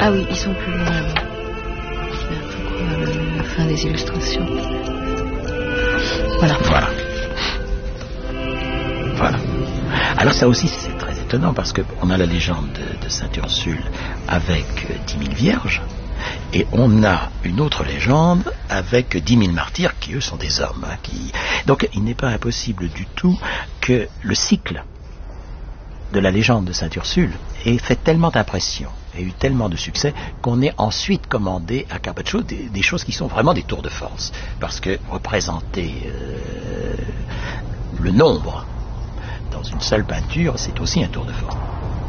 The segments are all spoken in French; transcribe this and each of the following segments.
Ah oui, ils sont publiés vers la fin des illustrations. Voilà. Alors ça aussi c'est très étonnant parce qu'on a la légende de Sainte Ursule avec 10 000 vierges et on a une autre légende avec 10 000 martyrs qui eux sont des hommes. Donc il n'est pas impossible du tout que le cycle de la légende de Sainte Ursule ait fait tellement d'impression et eu tellement de succès qu'on ait ensuite commandé à Carpaccio des choses qui sont vraiment des tours de force parce que représenter le nombre dans une seule peinture, c'est aussi un tour de force.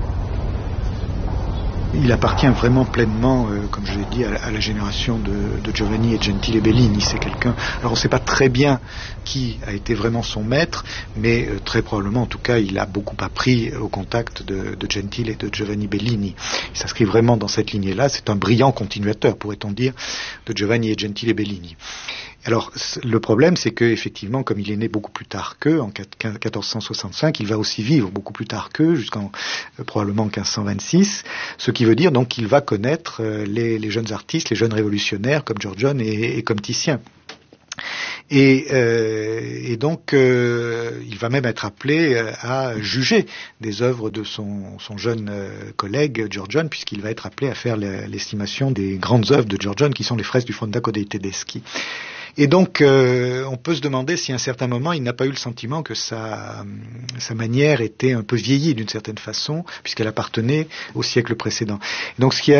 Il appartient vraiment pleinement, comme je l'ai dit, à la génération de Giovanni et Gentile Bellini. C'est quelqu'un. Alors on ne sait pas très bien qui a été vraiment son maître, mais très probablement, en tout cas, il a beaucoup appris au contact de Gentile et de Giovanni Bellini. Il s'inscrit vraiment dans cette lignée-là. C'est un brillant continuateur, pourrait-on dire, de Giovanni et Gentile Bellini. Alors, le problème, c'est que effectivement, comme il est né beaucoup plus tard qu'eux, en 1465, il va aussi vivre beaucoup plus tard qu'eux, jusqu'en probablement 1526, ce qui veut dire donc qu'il va connaître les jeunes artistes, les jeunes révolutionnaires comme Giorgione et comme Titien. Et donc, il va même être appelé à juger des œuvres de son jeune collègue Giorgione, puisqu'il va être appelé à faire l'estimation des grandes œuvres de Giorgione, qui sont les fresques du Fondaco dei Tedeschi. Et donc, on peut se demander si à un certain moment, il n'a pas eu le sentiment que sa manière était un peu vieillie d'une certaine façon, puisqu'elle appartenait au siècle précédent. Et donc, ce qui est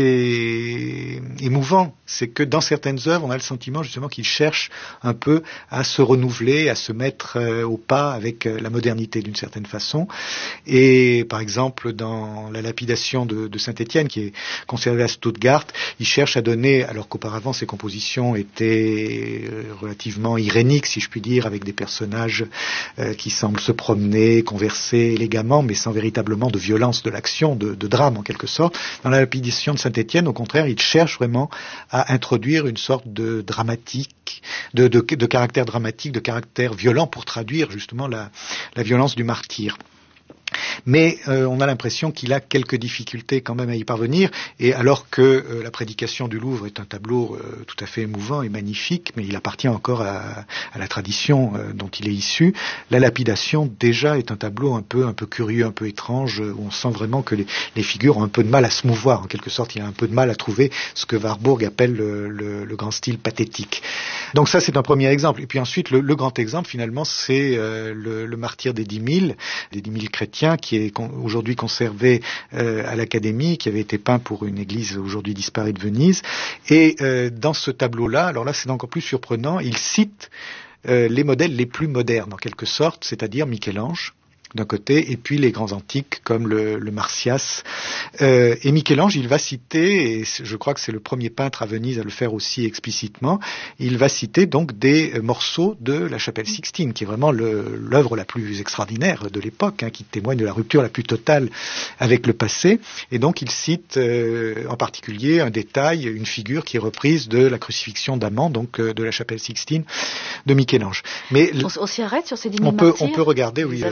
assez émouvant, c'est que dans certaines œuvres, on a le sentiment justement qu'il cherche un peu à se renouveler, à se mettre au pas avec la modernité d'une certaine façon. Et par exemple, dans la lapidation de Saint-Étienne, qui est conservée à Stuttgart, il cherche à donner, alors qu'auparavant ses compositions étaient relativement iréniques, si je puis dire, avec des personnages qui semblent se promener, converser élégamment, mais sans véritablement de violence de l'action, de drame en quelque sorte. Dans la lapidation de Saint-Étienne, au contraire, il cherche vraiment à introduire une sorte de dramatique, de caractère dramatique, de caractère violent pour traduire justement la violence du martyr. Mais on a l'impression qu'il a quelques difficultés quand même à y parvenir, et alors que la prédication du Louvre est un tableau tout à fait émouvant et magnifique, mais il appartient encore à la tradition dont il est issu, la lapidation déjà est un tableau un peu curieux, un peu étrange, où on sent vraiment que les figures ont un peu de mal à se mouvoir, en quelque sorte. Il a un peu de mal à trouver ce que Warburg appelle le grand style pathétique. Donc ça, c'est un premier exemple. Et puis ensuite, le grand exemple, finalement, c'est le martyr des 10 000 chrétiens, qui est aujourd'hui conservé à l'Académie, qui avait été peint pour une église aujourd'hui disparue de Venise. Et dans ce tableau-là, alors là c'est encore plus surprenant, il cite les modèles les plus modernes en quelque sorte, c'est-à-dire Michel-Ange d'un côté, et puis les grands antiques comme le Marsyas. Et Michel-Ange, il va citer, et je crois que c'est le premier peintre à Venise à le faire aussi explicitement, il va citer donc des morceaux de la chapelle Sixtine, qui est vraiment l'œuvre la plus extraordinaire de l'époque, qui témoigne de la rupture la plus totale avec le passé. Et donc il cite en particulier un détail, une figure qui est reprise de la crucifixion d'Amand, donc de la chapelle Sixtine de Michel-Ange. Mais on s'y arrête sur ces 10 000 martyrs. On peut regarder, oui,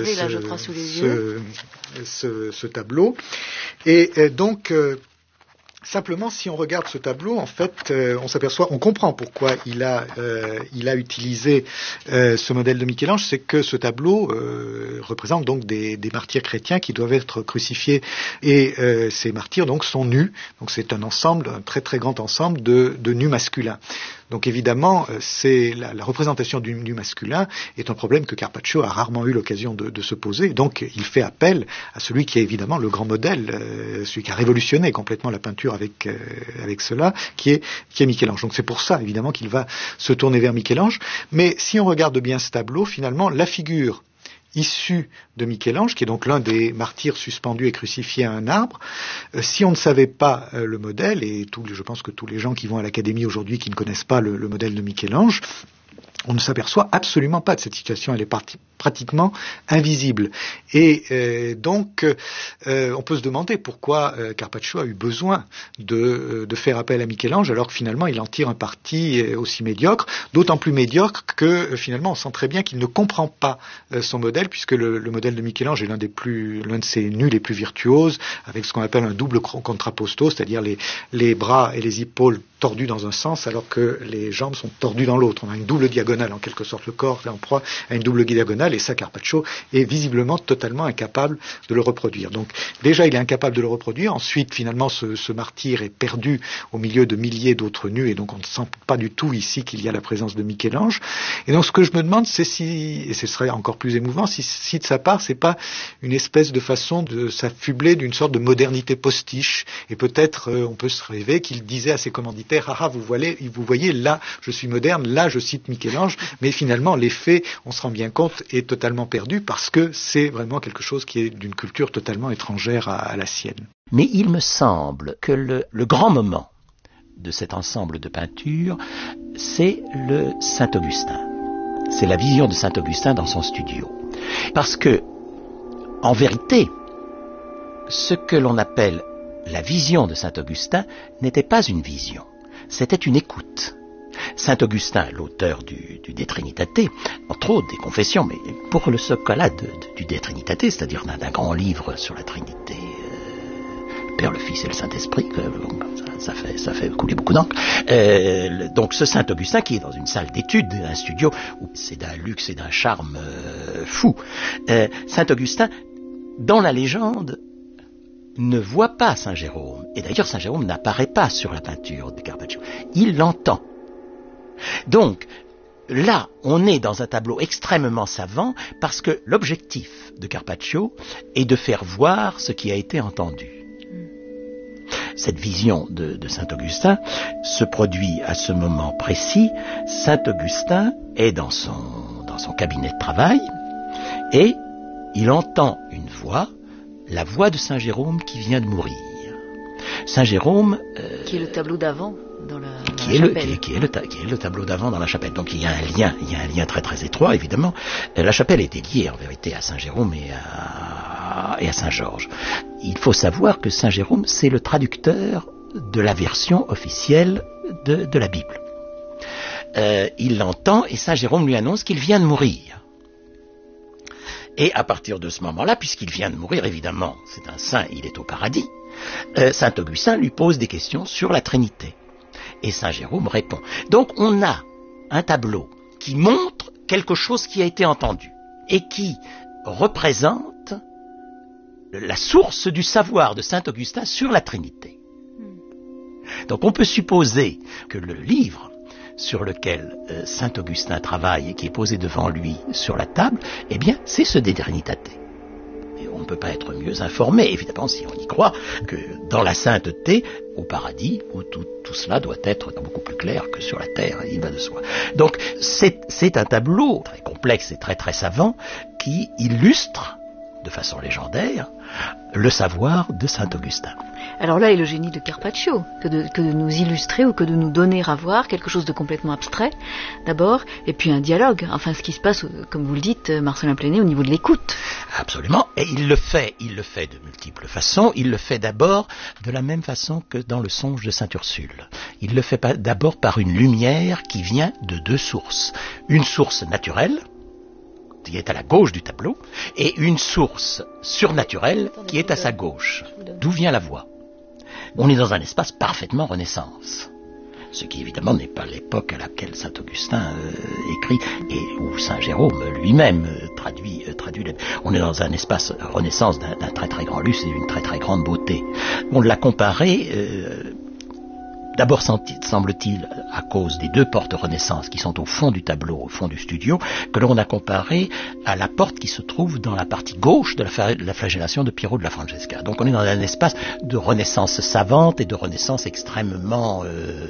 ce tableau. Et donc, simplement, si on regarde ce tableau, en fait, on comprend pourquoi il a utilisé ce modèle de Michel-Ange, c'est que ce tableau représente donc des martyrs chrétiens qui doivent être crucifiés, et ces martyrs donc sont nus. Donc c'est un très très grand ensemble de nus masculins. Donc évidemment, c'est la représentation du nu masculin est un problème que Carpaccio a rarement eu l'occasion de se poser. Donc il fait appel à celui qui est évidemment le grand modèle, celui qui a révolutionné complètement la peinture avec cela, qui est Michel-Ange. Donc c'est pour ça évidemment qu'il va se tourner vers Michel-Ange. Mais si on regarde bien ce tableau, finalement, la figure issu de Michel-Ange, qui est donc l'un des martyrs suspendus et crucifiés à un arbre. Si on ne savait pas le modèle, et je pense que tous les gens qui vont à l'Académie aujourd'hui qui ne connaissent pas le modèle de Michel-Ange, on ne s'aperçoit absolument pas de cette situation. Elle est pratiquement invisible. Et donc, on peut se demander pourquoi Carpaccio a eu besoin de faire appel à Michel-Ange, alors que finalement il en tire un parti aussi médiocre, d'autant plus médiocre que finalement on sent très bien qu'il ne comprend pas son modèle, puisque le modèle de Michel-Ange est l'un de ses nus les plus virtuoses, avec ce qu'on appelle un double contrapposto, c'est-à-dire les bras et les épaules tordus dans un sens alors que les jambes sont tordues dans l'autre. On a une double diagonale, en quelque sorte le corps est en proie à une double diagonale, et ça Carpaccio est visiblement totalement incapable de le reproduire. Donc déjà il est incapable de le reproduire, ensuite finalement ce martyr est perdu au milieu de milliers d'autres nus, et donc on ne sent pas du tout ici qu'il y a la présence de Michel-Ange. Et donc ce que je me demande, c'est si, et ce serait encore plus émouvant, si de sa part c'est pas une espèce de façon de s'affubler d'une sorte de modernité postiche, et peut-être on peut se rêver qu'il disait à ses commanditaires: ah, vous voyez, là je suis moderne, là je cite Michel-Ange, mais finalement l'effet, on se rend bien compte, est totalement perdu, parce que c'est vraiment quelque chose qui est d'une culture totalement étrangère à la sienne. Mais il me semble que le grand moment de cet ensemble de peintures, c'est le Saint-Augustin. C'est la vision de Saint-Augustin dans son studio. Parce que, en vérité, ce que l'on appelle la vision de Saint-Augustin n'était pas une vision, c'était une écoute. Saint-Augustin, l'auteur du De Trinitate, entre autres des Confessions, mais pour ce cas-là du De Trinitate, c'est-à-dire d'un grand livre sur la Trinité, le Père, le Fils et le Saint-Esprit, ça fait couler beaucoup d'encre. Donc ce Saint-Augustin qui est dans une salle d'études, un studio où c'est d'un luxe et d'un charme fou. Saint-Augustin, dans la légende, ne voit pas Saint Jérôme. Et d'ailleurs, Saint Jérôme n'apparaît pas sur la peinture de Carpaccio. Il l'entend. Donc, là, on est dans un tableau extrêmement savant, parce que l'objectif de Carpaccio est de faire voir ce qui a été entendu. Cette vision de Saint-Augustin se produit à ce moment précis. Saint-Augustin est dans son cabinet de travail, et il entend une voix, la voix de Saint Jérôme qui vient de mourir. Saint Jérôme... qui est le tableau d'avant dans la chapelle. Qui est le tableau d'avant dans la chapelle. Donc il y a un lien très très étroit, évidemment. La chapelle était liée en vérité à Saint Jérôme et à Saint Georges. Il faut savoir que Saint Jérôme, c'est le traducteur de la version officielle de la Bible. Il l'entend, et Saint Jérôme lui annonce qu'il vient de mourir. Et à partir de ce moment-là, puisqu'il vient de mourir, évidemment, c'est un saint, il est au paradis, Saint Augustin lui pose des questions sur la Trinité. Et Saint Jérôme répond. Donc on a un tableau qui montre quelque chose qui a été entendu et qui représente la source du savoir de Saint Augustin sur la Trinité. Donc on peut supposer que le livre sur lequel Saint Augustin travaille et qui est posé devant lui sur la table, eh bien, c'est ce De Trinitate. Et on ne peut pas être mieux informé, évidemment, si on y croit, que dans la sainteté, au paradis, où tout cela doit être beaucoup plus clair que sur la terre, il va de soi. Donc, c'est un tableau très complexe et très très savant qui illustre, de façon légendaire, le savoir de Saint Augustin. Alors là est le génie de Carpaccio, que de nous illustrer ou que de nous donner à voir quelque chose de complètement abstrait, d'abord, et puis un dialogue, enfin ce qui se passe, comme vous le dites, Marcellin Plenay, au niveau de l'écoute. Absolument, et il le fait de multiples façons. Il le fait d'abord de la même façon que dans le songe de Sainte Ursule. Il le fait d'abord par une lumière qui vient de deux sources. Une source naturelle, qui est à la gauche du tableau, et une source surnaturelle qui est à sa gauche. D'où vient la voix? On est dans un espace parfaitement Renaissance, ce qui évidemment n'est pas l'époque à laquelle Saint Augustin écrit, et où Saint Jérôme lui-même traduit. On est dans un espace Renaissance d'un très très grand luxe et d'une très très grande beauté. On l'a comparé... D'abord, semble-t-il, à cause des deux portes Renaissance qui sont au fond du tableau, au fond du studio, que l'on a comparé à la porte qui se trouve dans la partie gauche de la flagellation de Piero della Francesca. Donc on est dans un espace de Renaissance savante et de Renaissance extrêmement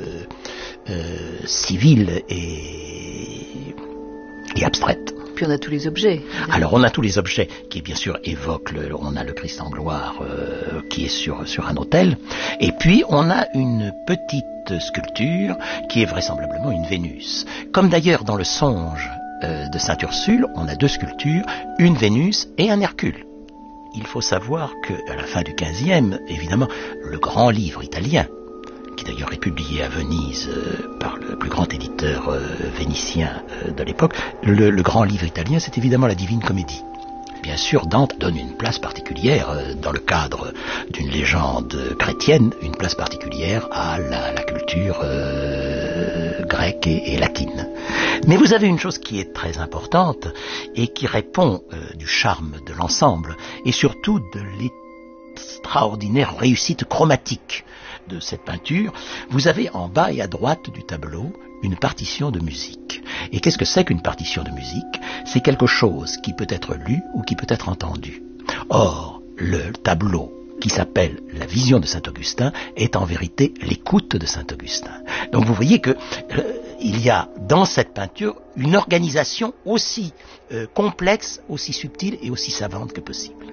civile et abstraite. Puis on a tous les objets. Alors on a tous les objets qui bien sûr évoquent, on a le Christ en gloire qui est sur un autel, et puis on a une petite sculpture qui est vraisemblablement une Vénus. Comme d'ailleurs dans le songe de Sainte-Ursule, on a 2 sculptures, une Vénus et un Hercule. Il faut savoir qu'à la fin du XVe, évidemment, le grand livre italien, qui d'ailleurs est publié à Venise par le plus grand éditeur vénitien de l'époque, le grand livre italien, c'est évidemment la Divine Comédie. Bien sûr, Dante donne une place particulière, dans le cadre d'une légende chrétienne, une place particulière à la culture grecque et latine. Mais vous avez une chose qui est très importante et qui répond du charme de l'ensemble et surtout de l'extraordinaire réussite chromatique de cette peinture. Vous avez en bas et à droite du tableau une partition de musique. Et qu'est-ce que c'est qu'une partition de musique? C'est quelque chose qui peut être lu ou qui peut être entendu. Or, le tableau qui s'appelle La Vision de Saint-Augustin est en vérité l'écoute de Saint-Augustin. Donc vous voyez que il y a dans cette peinture une organisation aussi complexe, aussi subtile et aussi savante que possible.